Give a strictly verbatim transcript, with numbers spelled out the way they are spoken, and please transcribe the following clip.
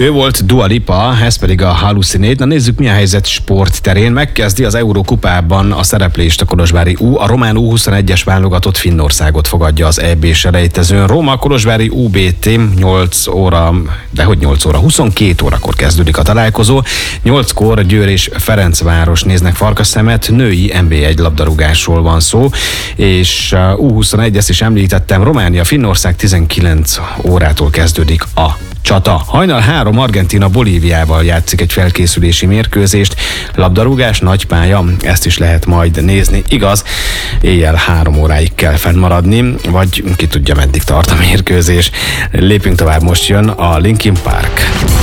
Ő volt Dua Lipa, ez pedig a Hallucinate. Na nézzük, mi a helyzet sportterén. Megkezdi az Eurókupában a szereplést a kolozsvári U. A román U huszonegyes válogatott Finnországot fogadja az é bé selejtezőn. Róma, kolozsvári u bé té nyolc óra, de hogy nyolc óra, huszonkét órakor kezdődik a találkozó. nyolckor Győr és Ferencváros néznek farkasszemet, női en bé egy labdarúgásról van szó, és U huszonegyes, ezt is említettem, Románia, Finnország tizenkilenc órától kezdődik a csata. Hajnal három Argentína Bolíviával játszik egy felkészülési mérkőzést. Labdarúgás, nagypálya, ezt is lehet majd nézni. Igaz, éjjel három óráig kell fennmaradni, vagy ki tudja, meddig tart a mérkőzés. Lépjünk tovább, most jön a Linkin Park.